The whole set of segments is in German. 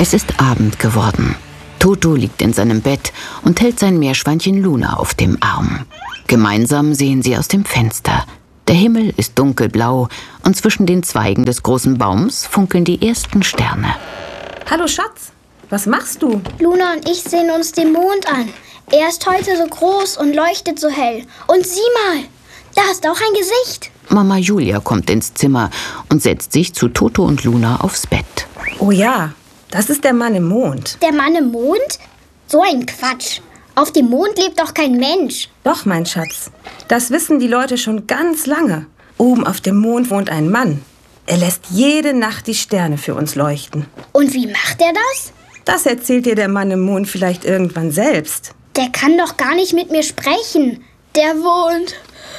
Es ist Abend geworden. Toto liegt in seinem Bett und hält sein Meerschweinchen Luna auf dem Arm. Gemeinsam sehen sie aus dem Fenster. Der Himmel ist dunkelblau und zwischen den Zweigen des großen Baums funkeln die ersten Sterne. Hallo Schatz, was machst du? Luna und ich sehen uns den Mond an. Er ist heute so groß und leuchtet so hell. Und sieh mal, da ist auch ein Gesicht. Mama Julia kommt ins Zimmer und setzt sich zu Toto und Luna aufs Bett. Oh ja, das ist der Mann im Mond. Der Mann im Mond? So ein Quatsch. Auf dem Mond lebt doch kein Mensch. Doch, mein Schatz, das wissen die Leute schon ganz lange. Oben auf dem Mond wohnt ein Mann. Er lässt jede Nacht die Sterne für uns leuchten. Und wie macht er das? Das erzählt dir der Mann im Mond vielleicht irgendwann selbst. Der kann doch gar nicht mit mir sprechen. Der wohnt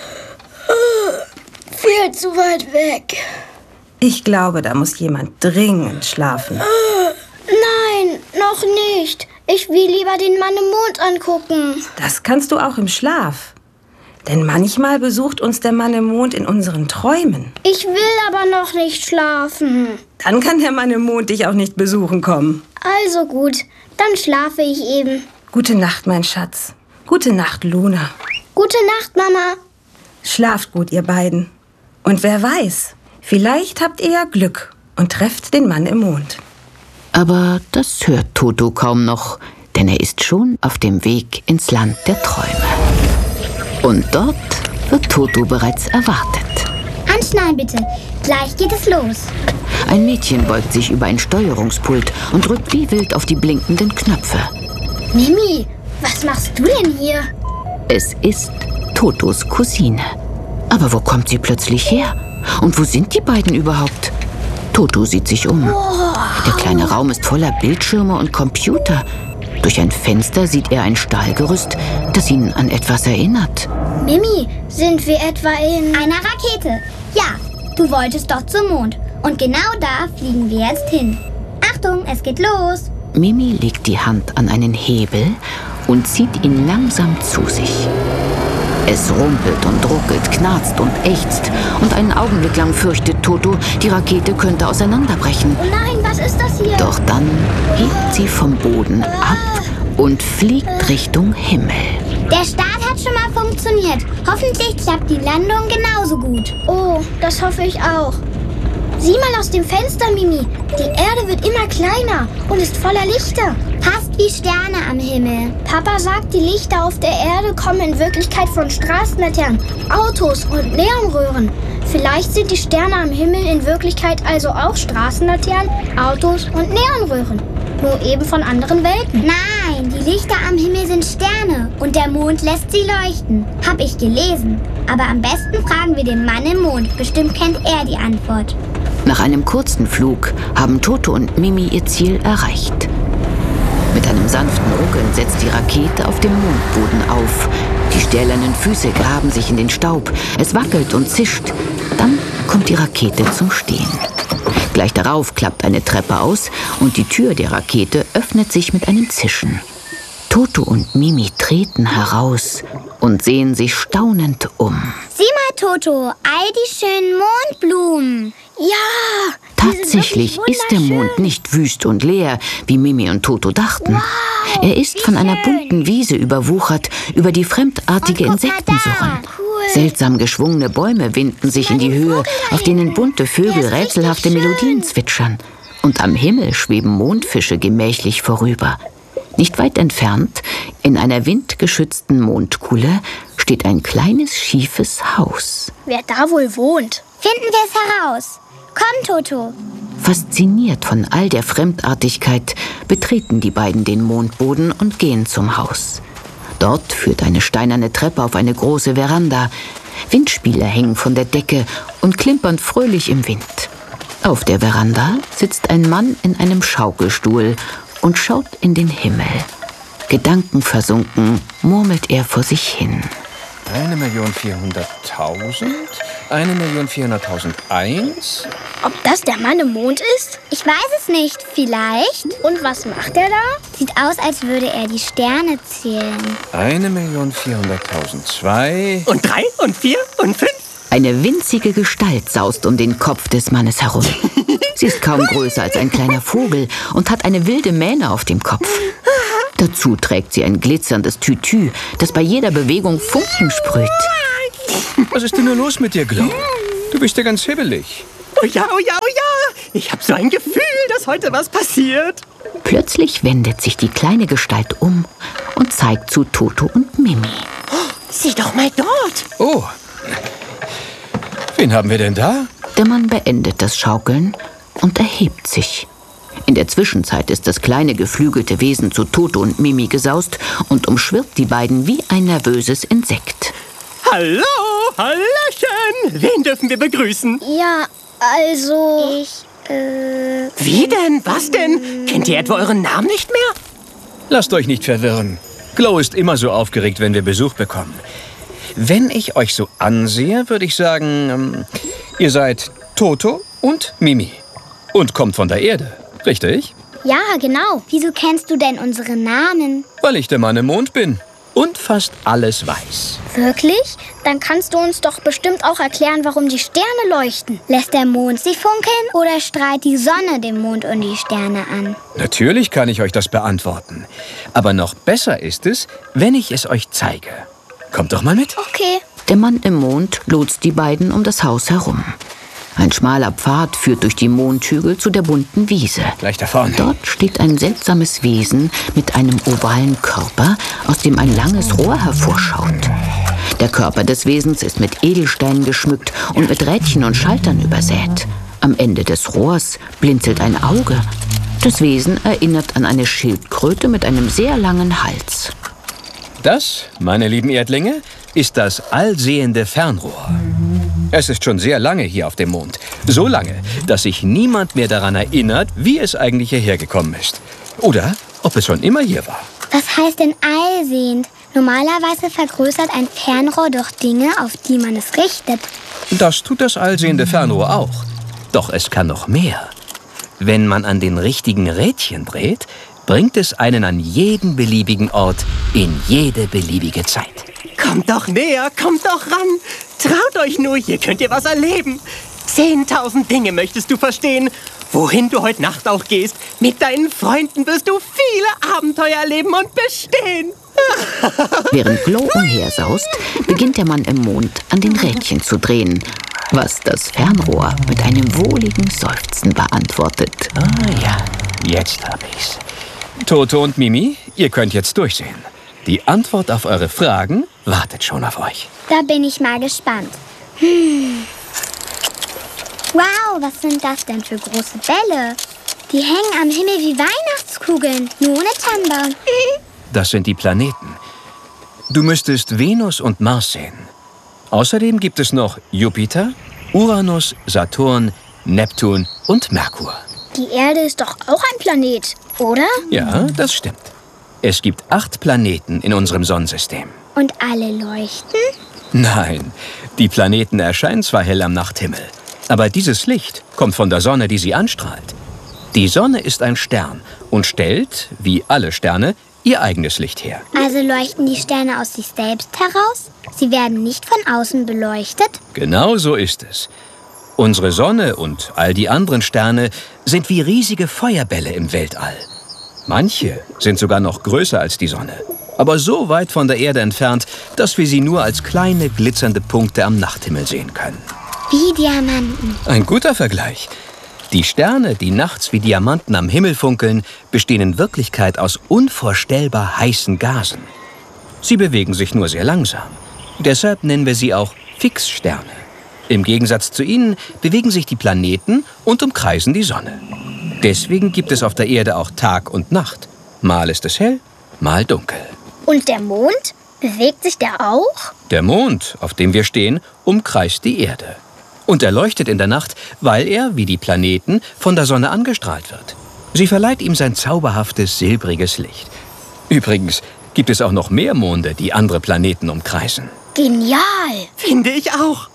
viel zu weit weg. Ich glaube, da muss jemand dringend schlafen. Nein, noch nicht. Ich will lieber den Mann im Mond angucken. Das kannst du auch im Schlaf. Denn manchmal besucht uns der Mann im Mond in unseren Träumen. Ich will aber noch nicht schlafen. Dann kann der Mann im Mond dich auch nicht besuchen kommen. Also gut, dann schlafe ich eben. Gute Nacht, mein Schatz. Gute Nacht, Luna. Gute Nacht, Mama. Schlaft gut, ihr beiden. Und wer weiß, vielleicht habt ihr ja Glück und trefft den Mann im Mond. Aber das hört Toto kaum noch, denn er ist schon auf dem Weg ins Land der Träume. Und dort wird Toto bereits erwartet. Anschnallen bitte, gleich geht es los. Ein Mädchen beugt sich über ein Steuerungspult und drückt wie wild auf die blinkenden Knöpfe. Mimi, was machst du denn hier? Es ist Totos Cousine. Aber wo kommt sie plötzlich her? Und wo sind die beiden überhaupt? Toto sieht sich um. Der kleine Raum ist voller Bildschirme und Computer. Durch ein Fenster sieht er ein Stahlgerüst, das ihn an etwas erinnert. Mimi, sind wir etwa in einer Rakete? Ja, du wolltest doch zum Mond. Und genau da fliegen wir jetzt hin. Achtung, es geht los. Mimi legt die Hand an einen Hebel und zieht ihn langsam zu sich. Es rumpelt und ruckelt, knarzt und ächzt. Und einen Augenblick lang fürchtet Toto, die Rakete könnte auseinanderbrechen. Oh nein, was ist das hier? Doch dann hebt sie vom Boden ab und fliegt Richtung Himmel. Der Start hat schon mal funktioniert. Hoffentlich klappt die Landung genauso gut. Oh, das hoffe ich auch. Sieh mal aus dem Fenster, Mimi. Die Erde wird immer kleiner und ist voller Lichter. Fast wie Sterne am Himmel. Papa sagt, die Lichter auf der Erde kommen in Wirklichkeit von Straßenlaternen, Autos und Neonröhren. Vielleicht sind die Sterne am Himmel in Wirklichkeit also auch Straßenlaternen, Autos und Neonröhren. Nur eben von anderen Welten. Nein, die Lichter am Himmel sind Sterne und der Mond lässt sie leuchten. Hab ich gelesen. Aber am besten fragen wir den Mann im Mond. Bestimmt kennt er die Antwort. Nach einem kurzen Flug haben Toto und Mimi ihr Ziel erreicht. Mit einem sanften Ruckeln setzt die Rakete auf dem Mondboden auf. Die stählernen Füße graben sich in den Staub. Es wackelt und zischt. Dann kommt die Rakete zum Stehen. Gleich darauf klappt eine Treppe aus und die Tür der Rakete öffnet sich mit einem Zischen. Toto und Mimi treten heraus und sehen sich staunend um. Sieh mal, Toto, all die schönen Mondblumen. Ja! Tatsächlich ist der Mond nicht wüst und leer, wie Mimi und Toto dachten. Wow, er ist von einer bunten Wiese überwuchert, über die fremdartige Insekten surren. Cool. Seltsam geschwungene Bäume winden sich in die Höhe, auf denen bunte Vögel rätselhafte Melodien zwitschern. Und am Himmel schweben Mondfische gemächlich vorüber. Nicht weit entfernt, in einer windgeschützten Mondkuhle, steht ein kleines, schiefes Haus. Wer da wohl wohnt? Finden wir es heraus. Komm, Toto. Fasziniert von all der Fremdartigkeit betreten die beiden den Mondboden und gehen zum Haus. Dort führt eine steinerne Treppe auf eine große Veranda. Windspieler hängen von der Decke und klimpern fröhlich im Wind. Auf der Veranda sitzt ein Mann in einem Schaukelstuhl und schaut in den Himmel. Gedankenversunken murmelt er vor sich hin. 1.400.000, 1.400.001. Ob das der Mann im Mond ist? Ich weiß es nicht. Vielleicht. Und was macht er da? Sieht aus, als würde er die Sterne zählen. 1.400.002. Und 3 und 4 und 5. Eine winzige Gestalt saust um den Kopf des Mannes herum. Sie ist kaum größer als ein kleiner Vogel und hat eine wilde Mähne auf dem Kopf. Dazu trägt sie ein glitzerndes Tütü, das bei jeder Bewegung Funken sprüht. Was ist denn nur los mit dir, Glow? Du bist ja ganz hibbelig. Oh ja, oh ja, oh ja. Ich habe so ein Gefühl, dass heute was passiert. Plötzlich wendet sich die kleine Gestalt um und zeigt zu Toto und Mimi. Sieh doch mal dort. Oh. Wen haben wir denn da? Der Mann beendet das Schaukeln und erhebt sich. In der Zwischenzeit ist das kleine geflügelte Wesen zu Toto und Mimi gesaust und umschwirrt die beiden wie ein nervöses Insekt. Hallo, Hallöchen. Wen dürfen wir begrüßen? Ja, also... Wie denn? Was denn? Kennt ihr etwa euren Namen nicht mehr? Lasst euch nicht verwirren. Glow ist immer so aufgeregt, wenn wir Besuch bekommen. Wenn ich euch so ansehe, würde ich sagen, ihr seid Toto und Mimi. Und kommt von der Erde, richtig? Ja, genau. Wieso kennst du denn unsere Namen? Weil ich der Mann im Mond bin und fast alles weiß. Wirklich? Dann kannst du uns doch bestimmt auch erklären, warum die Sterne leuchten. Lässt der Mond sie funkeln oder strahlt die Sonne den Mond und die Sterne an? Natürlich kann ich euch das beantworten. Aber noch besser ist es, wenn ich es euch zeige. Kommt doch mal mit. Okay. Der Mann im Mond lotst die beiden um das Haus herum. Ein schmaler Pfad führt durch die Mondhügel zu der bunten Wiese. Gleich da vorne. Dort steht ein seltsames Wesen mit einem ovalen Körper, aus dem ein langes Rohr hervorschaut. Der Körper des Wesens ist mit Edelsteinen geschmückt und mit Rädchen und Schaltern übersät. Am Ende des Rohrs blinzelt ein Auge. Das Wesen erinnert an eine Schildkröte mit einem sehr langen Hals. Das, meine lieben Erdlinge, ist das allsehende Fernrohr. Es ist schon sehr lange hier auf dem Mond. So lange, dass sich niemand mehr daran erinnert, wie es eigentlich hierher gekommen ist. Oder ob es schon immer hier war. Was heißt denn allsehend? Normalerweise vergrößert ein Fernrohr doch Dinge, auf die man es richtet. Das tut das allsehende Fernrohr auch. Doch es kann noch mehr. Wenn man an den richtigen Rädchen dreht, bringt es einen an jeden beliebigen Ort in jede beliebige Zeit. Kommt doch näher, kommt doch ran. Traut euch nur, hier könnt ihr was erleben. 10.000 Dinge möchtest du verstehen. Wohin du heute Nacht auch gehst, mit deinen Freunden wirst du viele Abenteuer erleben und bestehen. Während Glow umhersaust, beginnt der Mann im Mond an den Rädchen zu drehen, was das Fernrohr mit einem wohligen Seufzen beantwortet. Ah ja, jetzt hab ich's. Toto und Mimi, ihr könnt jetzt durchsehen. Die Antwort auf eure Fragen wartet schon auf euch. Da bin ich mal gespannt. Wow, was sind das denn für große Bälle? Die hängen am Himmel wie Weihnachtskugeln, nur ohne Tannenbaum. Das sind die Planeten. Du müsstest Venus und Mars sehen. Außerdem gibt es noch Jupiter, Uranus, Saturn, Neptun und Merkur. Die Erde ist doch auch ein Planet, oder? Ja, das stimmt. Es gibt 8 Planeten in unserem Sonnensystem. Und alle leuchten? Nein, die Planeten erscheinen zwar hell am Nachthimmel, aber dieses Licht kommt von der Sonne, die sie anstrahlt. Die Sonne ist ein Stern und stellt, wie alle Sterne, ihr eigenes Licht her. Also leuchten die Sterne aus sich selbst heraus? Sie werden nicht von außen beleuchtet? Genau so ist es. Unsere Sonne und all die anderen Sterne sind wie riesige Feuerbälle im Weltall. Manche sind sogar noch größer als die Sonne, aber so weit von der Erde entfernt, dass wir sie nur als kleine glitzernde Punkte am Nachthimmel sehen können. Wie Diamanten. Ein guter Vergleich. Die Sterne, die nachts wie Diamanten am Himmel funkeln, bestehen in Wirklichkeit aus unvorstellbar heißen Gasen. Sie bewegen sich nur sehr langsam. Deshalb nennen wir sie auch Fixsterne. Im Gegensatz zu ihnen bewegen sich die Planeten und umkreisen die Sonne. Deswegen gibt es auf der Erde auch Tag und Nacht. Mal ist es hell, mal dunkel. Und der Mond? Bewegt sich der auch? Der Mond, auf dem wir stehen, umkreist die Erde. Und er leuchtet in der Nacht, weil er, wie die Planeten, von der Sonne angestrahlt wird. Sie verleiht ihm sein zauberhaftes, silbriges Licht. Übrigens gibt es auch noch mehr Monde, die andere Planeten umkreisen. Genial! Finde ich auch.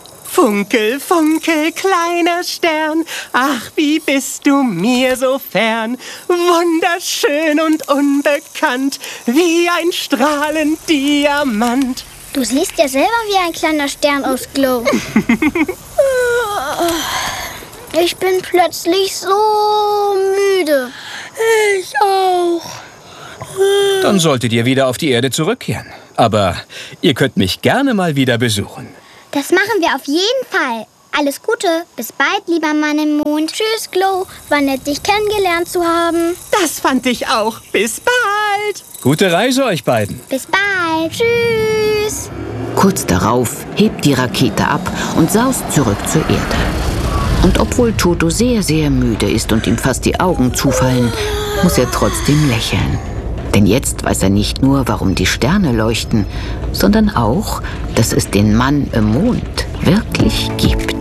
Funkel, funkel, kleiner Stern, ach, wie bist du mir so fern, wunderschön und unbekannt, wie ein strahlend Diamant. Du siehst ja selber wie ein kleiner Stern aus Glow. Ich bin plötzlich so müde. Ich auch. Dann solltet ihr wieder auf die Erde zurückkehren. Aber ihr könnt mich gerne mal wieder besuchen. Das machen wir auf jeden Fall. Alles Gute. Bis bald, lieber Mann im Mond. Tschüss, Glow. War nett, dich kennengelernt zu haben. Das fand ich auch. Bis bald. Gute Reise euch beiden. Bis bald. Tschüss. Kurz darauf hebt die Rakete ab und saust zurück zur Erde. Und obwohl Toto sehr, sehr müde ist und ihm fast die Augen zufallen, muss er trotzdem lächeln. Denn jetzt weiß er nicht nur, warum die Sterne leuchten, sondern auch, dass es den Mann im Mond wirklich gibt.